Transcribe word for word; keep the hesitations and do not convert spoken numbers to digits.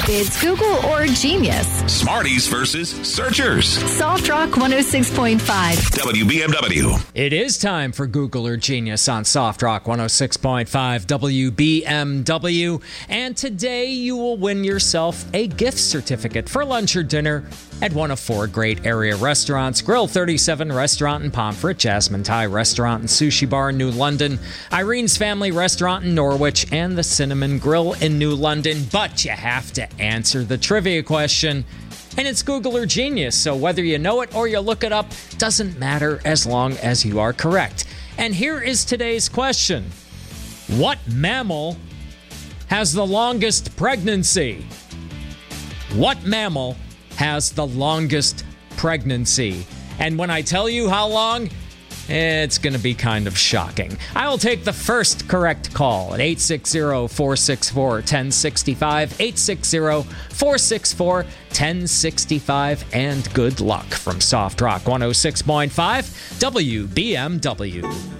It's Google or Genius. Smarties versus Searchers. Soft Rock one oh six point five. W B M W. It is time for Google or Genius on Soft Rock one oh six point five W B M W. And today you will win yourself a gift certificate for lunch or dinner at one of four great area restaurants: Grill thirty-seven Restaurant in Pomfret, Jasmine Thai Restaurant and Sushi Bar in New London, Irene's Family Restaurant in Norwich, and the Cinnamon Grill in New London. But you have to answer the trivia question. And it's Google or Genius, so whether you know it or you look it up, doesn't matter as long as you are correct. And here is today's question. What mammal has the longest pregnancy? What mammal has the longest pregnancy? And when I tell you how long, it's going to be kind of shocking. I will take the first correct call at eight six zero, four six four, one zero six five, eight six zero, four six four, one zero six five, and good luck from Soft Rock one oh six point five W B M W.